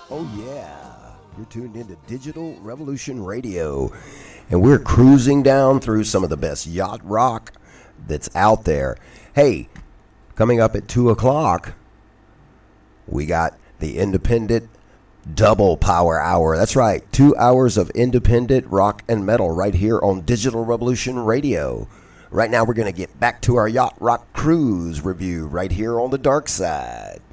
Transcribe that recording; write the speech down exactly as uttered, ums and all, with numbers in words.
Oh, yeah. You're tuned into Digital Revolution Radio, and we're cruising down through some of the best yacht rock that's out there. Hey, coming up at two o'clock, we got the Independent Double Power Hour. That's right, two hours of independent rock and metal right here on Digital Revolution Radio. Right now, we're going to get back to our yacht rock cruise review right here on the dark side.